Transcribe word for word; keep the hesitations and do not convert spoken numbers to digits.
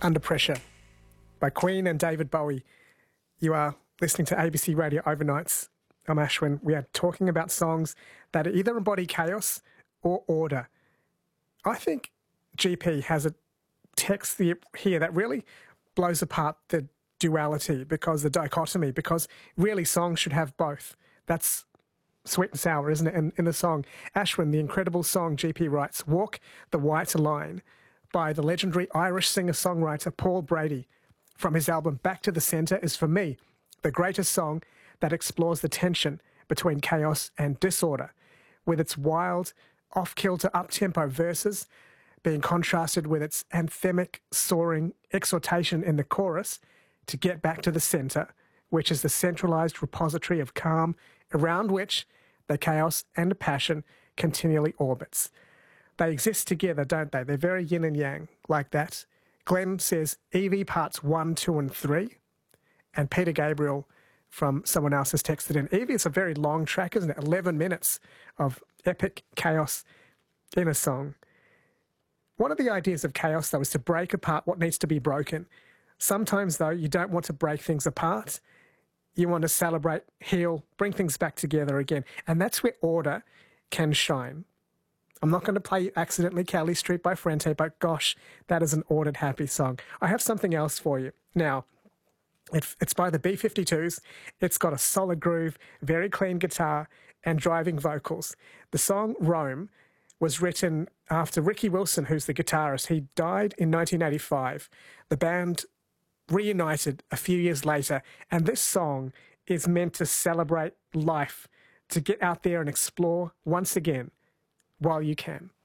Under Pressure by Queen and David Bowie. You are listening to A B C Radio Overnights. I'm Ashwin. We are talking about songs that either embody chaos or order. I think G P has a text here that really blows apart the duality, because the dichotomy, because really songs should have both. That's sweet and sour, isn't it? In, in the song, Ashwin, the incredible song, G P writes, Walk the White Line by the legendary Irish singer-songwriter Paul Brady from his album Back to the Centre is, for me, the greatest song that explores the tension between chaos and disorder, with its wild, off-kilter, up-tempo verses being contrasted with its anthemic, soaring exhortation in the chorus to get back to the centre, which is the centralised repository of calm around which the chaos and the passion continually orbits. They exist together, don't they? They're very yin and yang, like that. Glenn says Evie parts one, two and three. And Peter Gabriel from someone else has texted in. Evie, it's a very long track, isn't it? eleven minutes of epic chaos in a song. One of the ideas of chaos, though, is to break apart what needs to be broken. Sometimes, though, you don't want to break things apart. You want to celebrate, heal, bring things back together again. And that's where order can shine. I'm not going to play accidentally Cali Street by Frente, but gosh, that is an ordered, happy song. I have something else for you. Now, it, it's by the B fifty-twos. It's got a solid groove, very clean guitar, and driving vocals. The song Rome was written after Ricky Wilson, who's the guitarist. He died in nineteen eighty-five. The band reunited a few years later, and this song is meant to celebrate life, to get out there and explore once again while you can.